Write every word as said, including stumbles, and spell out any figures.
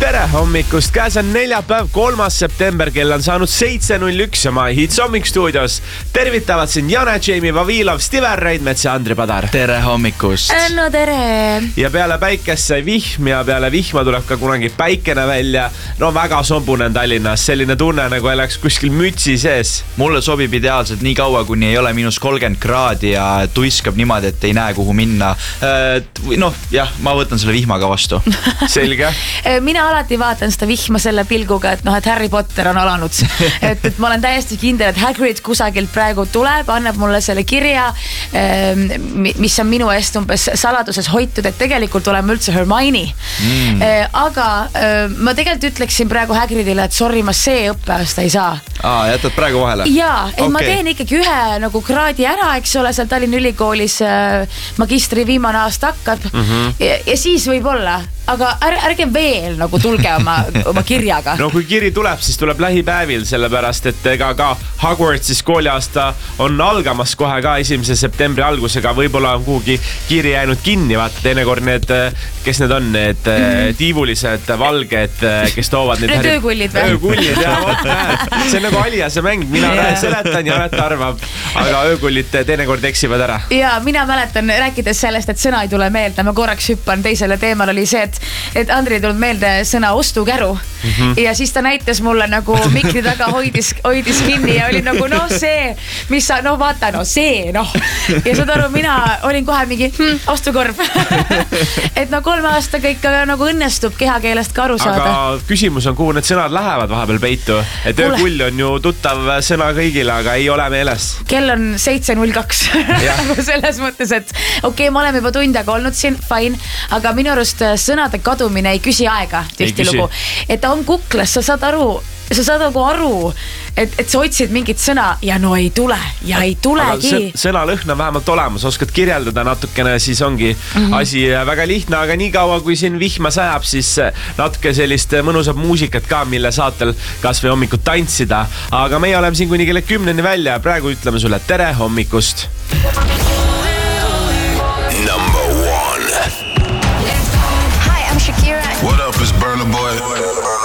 Tere hommikust, käes on neljapäev, kolmas september, kell on saanud seitse null üks ja My Hits hommikstuudios. Tervitavad siin Jane, Jamie Vavilov, Stiver Reidmets ja Andri Padar. Tere hommikust. No tere. Ja peale päikest sai vihm ja peale vihma tuleb ka kunagi päikene välja. No väga sombune on Tallinnas, selline tunne nagu oleks kuskil mütsi sees. Mulle sobib ideaalselt nii kaua, kuni ei ole miinus kolmkümmend kraadi ja tuiskab niimoodi, et ei näe kuhu minna. Noh, jah, ma võtan selle vihmaga vastu. Selge. Mina alati vaatan seda vihma selle pilguga, et noh, et Harry Potter on alanud. Et, et ma olen täiesti kindel, et Hagrid kusagilt praegu tuleb, annab mulle selle kirja, mis on minu eest umbes saladuses hoitud, et tegelikult oleme üldse Hermione. Mm. Aga ma tegelikult ütleksin praegu Hagridile, et sorry, ma see õppeaasta ei saa. Aa, jätad praegu vahele? Jaa, et okay. Ma teen ikkagi ühe nagu kraadi ära, eks ole, seal Tallinna Ülikoolis magistri viimane aasta hakkab. Mm-hmm. Ja, ja siis võib olla, aga är, ärge veel nagu tulge oma, oma kirjaga. No kui kiri tuleb, siis tuleb lähipäevil, sellepärast, et ega ka Hogwartsis kooliaasta on algamas kohe ka esimese septembri algusega, võib-olla on kuhugi kiri jäänud kinni, vaata teinekord need, kes need on, need mm. tiivulised valged, kes toovad need need öökullid või? Öökullid, jah, vot näed. See on nagu Aliase mäng, mina yeah. seletan ja Anett arvab, aga öökullid teinekord eksivad ära. Ja mina mäletan, rääkides sellest, et sõna ei tule meelde, ma korraks hüppan teisele teemal oli see, et, et Andri tulnud meelde sõna ostukäru mm-hmm. ja siis ta näitas mulle nagu mikri taga hoidis, hoidis kinni ja oli nagu noh see, mis sa, noh vaata, no see, noh ja saad aru, mina olin kohe mingi hm, ostukorv et no kolme aastaga ikka nagu õnnestub kehakeelest ka aru saada. Aga küsimus on, kuhu need sõnad lähevad vahepeal peitu, et Kuule. Öökull on ju tuttav sõna kõigile, aga ei ole meeles. Kell on seitse null kaks nagu selles mõttes, et okei, okay, ma oleme juba tund aega olnud siin, fine, aga minu arust sõnade kadumine ei küsi aega tihti lugu, et ta on kuklas, sa saad aru, sa saad nagu aru, et, et sa otsid mingit sõna ja no ei tule ja ei tulegi. Sõna lõhn on vähemalt olemas, oskad kirjeldada natukene, siis ongi mm-hmm. asi väga lihtne, aga nii kaua kui siin vihma sajab, siis natuke sellist mõnusab muusikat ka, mille saatel kas või hommikut tantsida, aga meie oleme siin kuni kelle kümneni välja ja praegu ütleme sulle tere hommikust. Number one. Hi, I'm Shakira. What up, it's Burna Boy.